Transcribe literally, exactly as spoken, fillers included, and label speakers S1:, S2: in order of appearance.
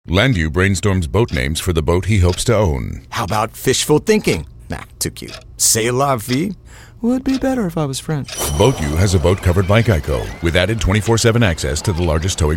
S1: Landu brainstorms boat names for the boat he hopes to own.
S2: How about fishful thinking? Nah, too cute. C'est la vie? Would be better if I was French.
S1: Boat U has a boat covered by Geico with added twenty-four seven access to the largest towing